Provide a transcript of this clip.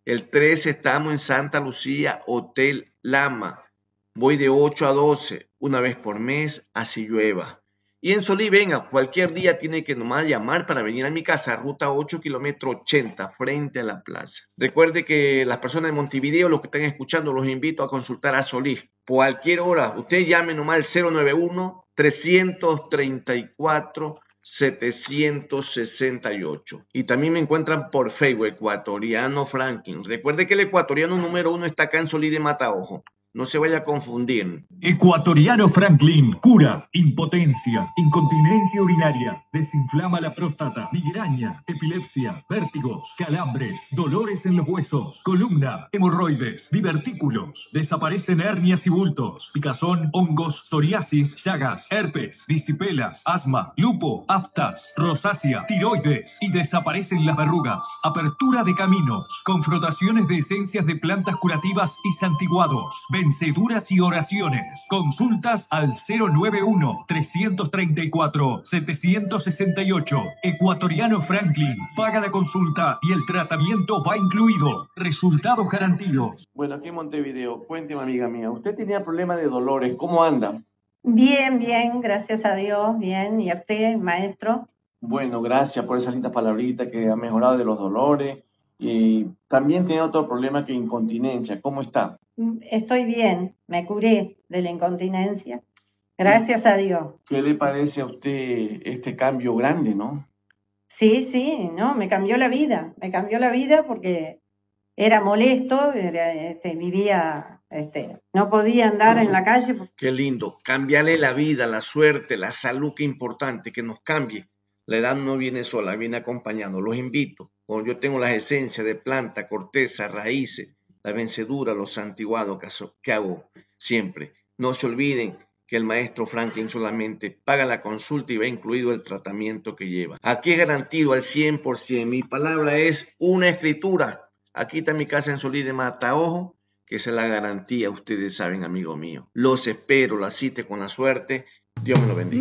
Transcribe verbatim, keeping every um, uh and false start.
El trece estamos en Santa Lucía, Hotel Lama. Voy de ocho a doce, una vez por mes, así llueva. Y en Solí, venga, cualquier día tiene que nomás llamar para venir a mi casa, ruta ocho, kilómetro ochenta, frente a la plaza. Recuerde que las personas de Montevideo, los que están escuchando, los invito a consultar a Solí. Cualquier hora, usted llame nomás al cero nueve uno, tres tres cuatro, siete seis ocho. Y también me encuentran por Facebook, Ecuatoriano Franklin. Recuerde que el ecuatoriano número uno está acá en Solí de Mataojo. No se vaya a confundir. Ecuatoriano Franklin cura impotencia, incontinencia urinaria, desinflama la próstata, migraña, epilepsia, vértigos, calambres, dolores en los huesos, columna, hemorroides, divertículos, desaparecen hernias y bultos, picazón, hongos, psoriasis, llagas, herpes, disipelas, asma, lupo, aftas, rosácea, tiroides y desaparecen las verrugas. Apertura de caminos, con frotaciones de esencias de plantas curativas y santiguados. Venceduras y oraciones. Consultas al cero nueve uno, tres tres cuatro, siete seis ocho. Ecuatoriano Franklin. Paga la consulta y el tratamiento va incluido. Resultados garantidos. Bueno, aquí en Montevideo, cuénteme, amiga mía, usted tenía problemas de dolores, ¿cómo anda? Bien, bien, gracias a Dios, bien. ¿Y a usted, maestro? Bueno, gracias por esa linda palabrita que ha mejorado de los dolores. Y también tiene otro problema que incontinencia. ¿Cómo está? Estoy bien, me curé de la incontinencia. Gracias a Dios. ¿Qué le parece a usted este cambio grande, no? Sí, sí, no, me cambió la vida. Me cambió la vida porque era molesto, era, este, vivía, este, no podía andar en la calle. Qué lindo. Cambiarle la vida, la suerte, la salud, qué importante, que nos cambie. La edad no viene sola, viene acompañando. Los invito. Como yo tengo las esencias de planta, corteza, raíces, la vencedura, los santiguados que hago siempre. No se olviden que el maestro Franklin solamente paga la consulta y va incluido el tratamiento que lleva. Aquí es garantido al cien por ciento. Mi palabra es una escritura. Aquí está mi casa en Solí de Mataojo, que esa es la garantía, ustedes saben, amigo mío. Los espero, la cita con la suerte. Dios me lo bendiga.